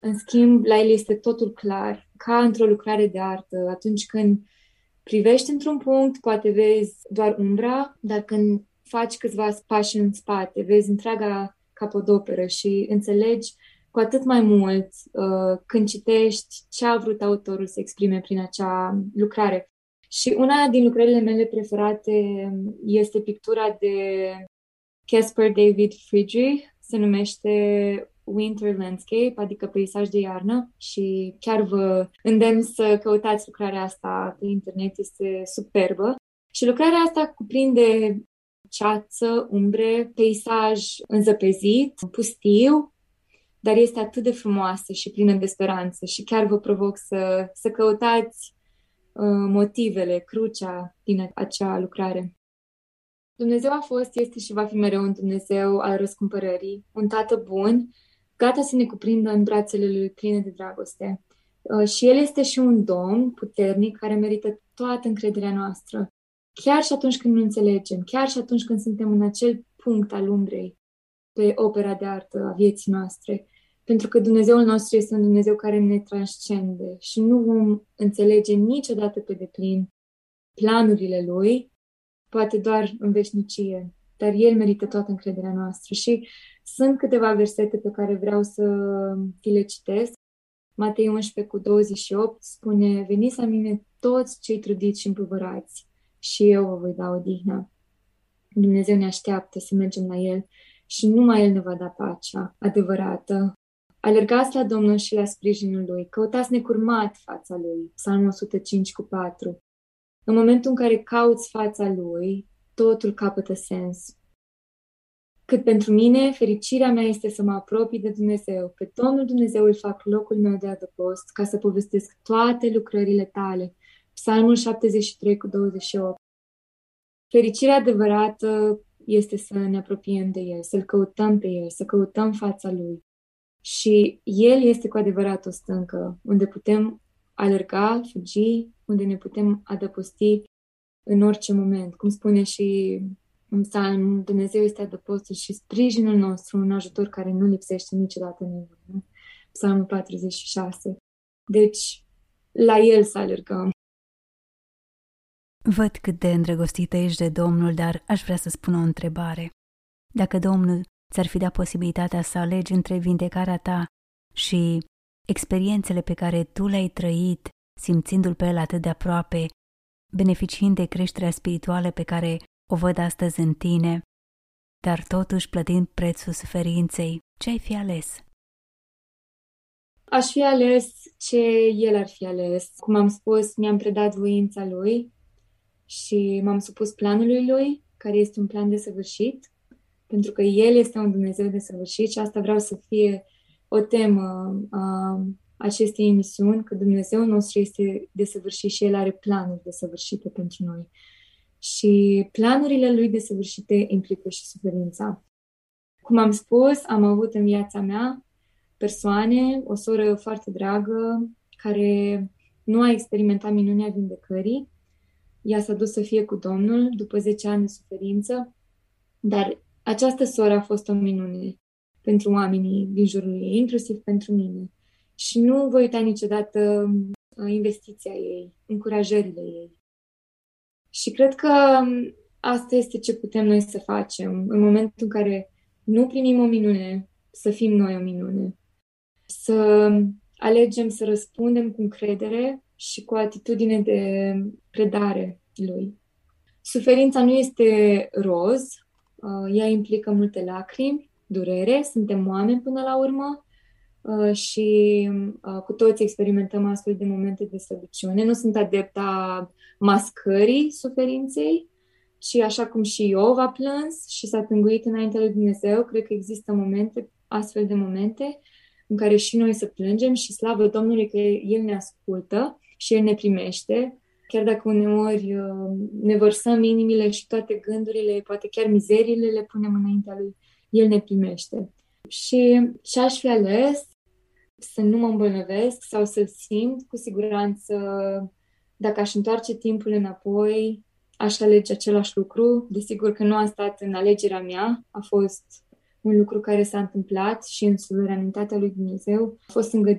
În schimb, la el este totul clar, ca într-o lucrare de artă. Atunci când privești într-un punct, poate vezi doar umbra, dar când faci câțiva pași în spate, vezi întreaga capodoperă și înțelegi cu atât mai mult când citești ce a vrut autorul să exprime prin acea lucrare. Și una din lucrările mele preferate este pictura de Caspar David Friedrich, se numește Winter Landscape, adică peisaj de iarnă, și chiar vă îndemn să căutați lucrarea asta pe internet, este superbă. Și lucrarea asta cuprinde ceață, umbre, peisaj înzăpezit, pustiu, dar este atât de frumoasă și plină de speranță și chiar vă provoc să căutați motivele, crucea din acea lucrare. Dumnezeu a fost, este și va fi mereu un Dumnezeu al răscumpărării, un tată bun, gata să ne cuprindă în brațele lui pline de dragoste. Și El este și un Domn puternic care merită toată încrederea noastră. Chiar și atunci când nu înțelegem, chiar și atunci când suntem în acel punct al umbrei pe opera de artă a vieții noastre. Pentru că Dumnezeul nostru este un Dumnezeu care ne transcende și nu vom înțelege niciodată pe deplin planurile Lui, poate doar în veșnicie, dar El merită toată încrederea noastră. Și sunt câteva versete pe care vreau să vi le citesc. Matei 11:28 spune: veniți la mine toți cei trudiți și împovărați și eu vă voi da odihnă. Dumnezeu ne așteaptă să mergem la El și numai El ne va da pacea adevărată. Alergați la Domnul și la sprijinul Lui, căutați necurmat fața Lui. Psalmul 105:4. În momentul în care cauți fața Lui, totul capătă sens. Cât pentru mine, fericirea mea este să mă apropii de Dumnezeu. Pe Domnul Dumnezeu îl fac locul meu de adăpost, ca să povestesc toate lucrările tale. Psalmul 73:28. Fericirea adevărată este să ne apropiem de El, să-L căutăm pe El, să căutăm fața Lui. Și El este cu adevărat o stâncă unde putem alerga, fugi, unde ne putem adăposti în orice moment. Cum spune și în psalm, Dumnezeu este adăpostul și sprijinul nostru, un ajutor care nu lipsește niciodată nimeni. Psalmul 46. Deci, la El să alergăm. Văd cât de îndrăgostită ești de Domnul, dar aș vrea să spun o întrebare. Dacă Domnul ți-ar fi dat posibilitatea să alegi între vindecarea ta și experiențele pe care tu le-ai trăit, simțindu-l pe El atât de aproape, beneficiind de creșterea spirituală pe care o văd astăzi în tine, dar totuși plătind prețul suferinței, ce ai fi ales? Aș fi ales ce El ar fi ales. Cum am spus, mi-am predat voința Lui și m-am supus planului Lui, care este un plan desăvârșit, pentru că El este un Dumnezeu desăvârșit și asta vreau să fie o temă a acestei emisiuni, că Dumnezeul nostru este desăvârșit și El are planuri desăvârșite pentru noi. Și planurile Lui desăvârșite implică și suferința. Cum am spus, am avut în viața mea persoane, o soră foarte dragă, care nu a experimentat minunea vindecării. Ea s-a dus să fie cu Domnul după 10 ani de suferință, dar această soră a fost o minune pentru oamenii din jurul ei, inclusiv pentru mine. Și nu voi uita niciodată investiția ei, încurajările ei. Și cred că asta este ce putem noi să facem. În momentul în care nu primim o minune, să fim noi o minune. Să alegem să răspundem cu încredere și cu o atitudine de predare Lui. Suferința nu este roz, ea implică multe lacrimi, durere, suntem oameni până la urmă și cu toți experimentăm astfel de momente de slăbiciune. Nu sunt adepta mascării suferinței, ci așa cum și Iov a plâns și s-a tânguit înaintea lui Dumnezeu, cred că există momente, astfel de momente, în care și noi să plângem și slavă Domnului că El ne ascultă și El ne primește, chiar dacă uneori ne vărsăm inimile și toate gândurile, poate chiar mizeriile le punem înaintea Lui, El ne primește. Și ce aș fi ales? Să nu mă îmbolnăvesc sau să simt cu siguranță, dacă aș întoarce timpul înapoi, aș alege același lucru. Desigur că nu a stat în alegerea mea, a fost un lucru care s-a întâmplat și în suveranitatea lui Dumnezeu a fost îngăduit